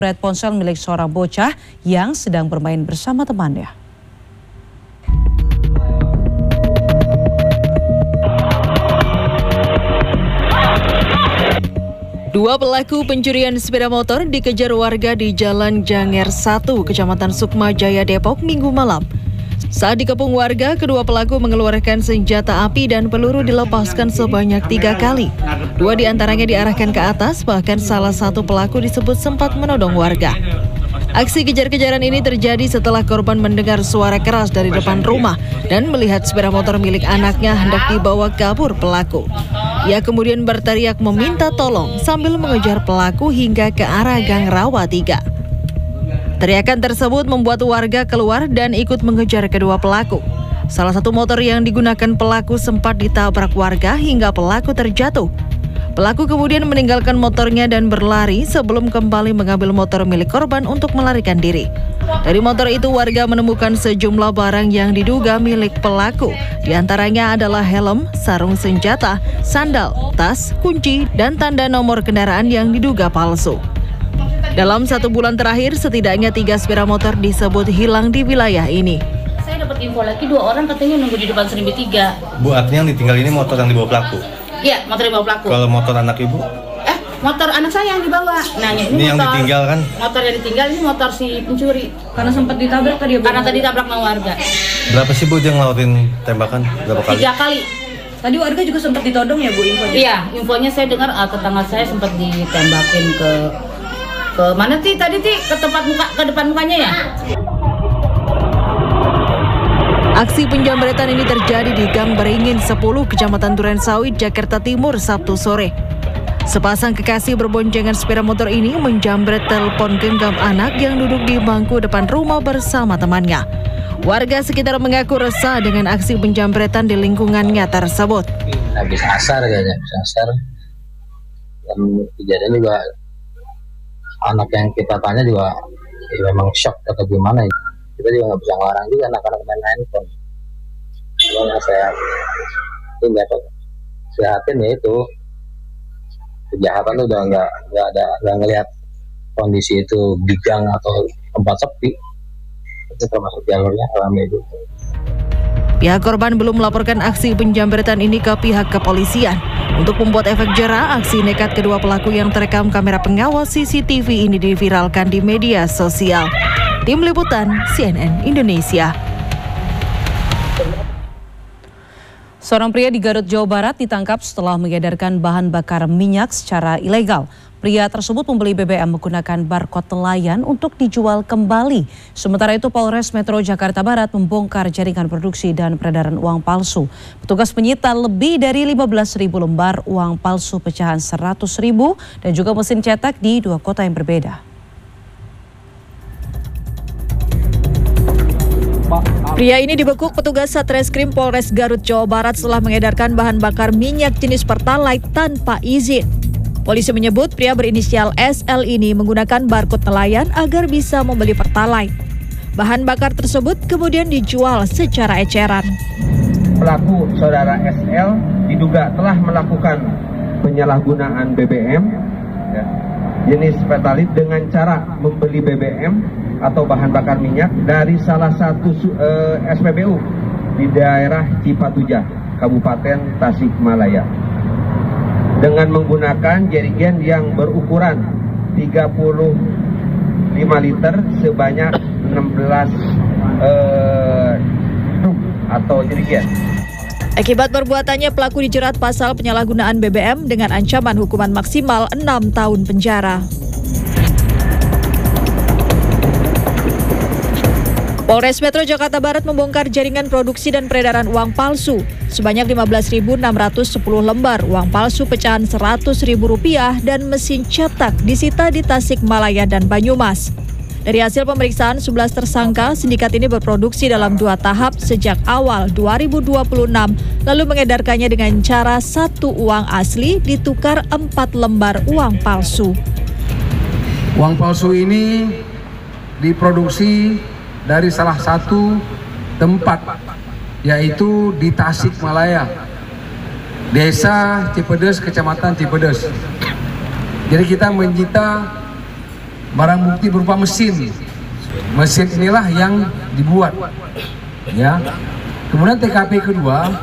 ponsel milik seorang bocah yang sedang bermain bersama temannya. Dua pelaku pencurian sepeda motor dikejar warga di Jalan Janger 1, Kecamatan Sukma Jaya, Depok, Minggu malam. Saat dikepung warga, kedua pelaku mengeluarkan senjata api dan peluru dilepaskan sebanyak 3 kali. 2 diantaranya diarahkan ke atas, bahkan salah satu pelaku disebut sempat menodong warga. Aksi kejar-kejaran ini terjadi setelah korban mendengar suara keras dari depan rumah dan melihat sepeda motor milik anaknya hendak dibawa kabur pelaku. Ia kemudian berteriak meminta tolong sambil mengejar pelaku hingga ke arah Gang Rawa 3. Teriakan tersebut membuat warga keluar dan ikut mengejar kedua pelaku. Salah satu motor yang digunakan pelaku sempat ditabrak warga hingga pelaku terjatuh. Pelaku kemudian meninggalkan motornya dan berlari sebelum kembali mengambil motor milik korban untuk melarikan diri. Dari motor itu warga menemukan sejumlah barang yang diduga milik pelaku. Di antaranya adalah helm, sarung senjata, sandal, tas, kunci, dan tanda nomor kendaraan yang diduga palsu. Dalam 1 bulan terakhir, setidaknya 3 sepeda motor disebut hilang di wilayah ini. Saya dapat info lagi 2 orang katanya nunggu di depan Serimbi 3. Bu, artinya yang ditinggal ini motor yang dibawa pelaku? Iya, motor yang dibawa pelaku. Kalau motor anak ibu? Motor anak saya yang dibawa. Nah, ini motor, yang ditinggal kan? Motor yang ditinggal ini motor si pencuri. Karena sempat ditabrak tadi ya, Bu? Karena tadi ditabrak sama warga. Berapa sih Bu yang ngelautin tembakan? Berapa kali? 3 kali. Tadi warga juga sempat ditodong ya, Bu, infonya? Iya, infonya saya dengar tetangga saya sempat ditembakin ke mana Ti? Tadi Ti ke depan mukanya ya? Aksi penjamretan ini terjadi di Gang Beringin 10, Kecamatan Durensawit, Jakarta Timur, Sabtu sore. Sepasang kekasih berboncengan sepeda motor ini menjamret telepon genggam anak yang duduk di bangku depan rumah bersama temannya. Warga sekitar mengaku resah dengan aksi penjamretan di lingkungannya tersebut. Habis asar kayaknya, dan kejadian juga anak yang kita tanya juga ya memang shock atau gimana ya. Kita juga nggak bisa ngelarang juga anak-anak main handphone. Cuma saya tinggal sehatin ya itu kejahatan tuh udah nggak ngelihat kondisi itu di gang atau tempat sepi. Itu termasuk jalurnya ramai juga. Pihak korban belum melaporkan aksi penjamretan ini ke pihak kepolisian. Untuk membuat efek jera, aksi nekat kedua pelaku yang terekam kamera pengawas CCTV ini diviralkan di media sosial. Tim Liputan CNN Indonesia. Seorang pria di Garut, Jawa Barat ditangkap setelah mengedarkan bahan bakar minyak secara ilegal. Pria tersebut membeli BBM menggunakan barcode nelayan untuk dijual kembali. Sementara itu Polres Metro Jakarta Barat membongkar jaringan produksi dan peredaran uang palsu. Petugas menyita lebih dari 15.000 lembar uang palsu pecahan 100.000 dan juga mesin cetak di 2 kota yang berbeda. Pria ini dibekuk petugas Satreskrim Polres Garut, Jawa Barat setelah mengedarkan bahan bakar minyak jenis Pertalite tanpa izin. Polisi menyebut pria berinisial SL ini menggunakan barcode nelayan agar bisa membeli Pertalite. Bahan bakar tersebut kemudian dijual secara eceran. Pelaku saudara SL diduga telah melakukan penyalahgunaan BBM jenis Pertalite dengan cara membeli BBM atau bahan bakar minyak dari salah satu SPBU di daerah Cipatujah, Kabupaten Tasikmalaya, dengan menggunakan jerigen yang berukuran 35 liter sebanyak 16 truk atau jerigen. Akibat perbuatannya, pelaku dijerat pasal penyalahgunaan BBM dengan ancaman hukuman maksimal 6 tahun penjara. Polres Metro Jakarta Barat membongkar jaringan produksi dan peredaran uang palsu. Sebanyak 15.610 lembar uang palsu pecahan Rp100.000 dan mesin cetak disita di Tasikmalaya dan Banyumas. Dari hasil pemeriksaan 11 tersangka, sindikat ini berproduksi dalam 2 tahap sejak awal 2026, lalu mengedarkannya dengan cara 1 uang asli ditukar 4 lembar uang palsu. Uang palsu ini diproduksi dari salah satu tempat, yaitu di Tasikmalaya, Desa Cipedes, Kecamatan Cipedes. Jadi kita menyita barang bukti berupa mesin. Mesin inilah yang dibuat, ya. Kemudian TKP kedua